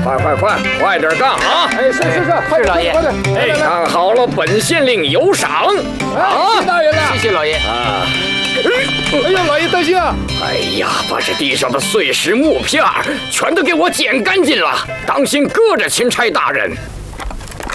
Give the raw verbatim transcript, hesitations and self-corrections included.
快快快，快点干啊！ 哎，是是是，快点老爷快点！ 哎，干好了，本县令有赏。 啊，谢大人了！ 谢谢老爷。 啊！ 哎呀，老爷当心啊！ 哎呀，把这地上的碎石木片儿全都给我捡干净了，当心硌着钦差大人。